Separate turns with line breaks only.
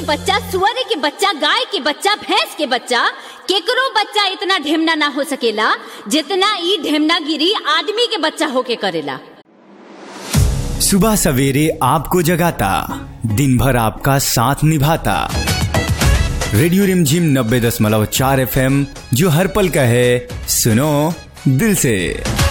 बच्चा, सुअर के बच्चा, गाय के बच्चा, भैंस के बच्चा, केकरो बच्चा इतना ढेमना ना हो सकेला जितना ई ढेमनागिरी आदमी के बच्चा होके करेला।
सुबह सवेरे आपको जगाता, दिन भर आपका साथ निभाता। रेडियो रिमझिम 90.4 FM, जो हर पल का है, सुनो दिल से।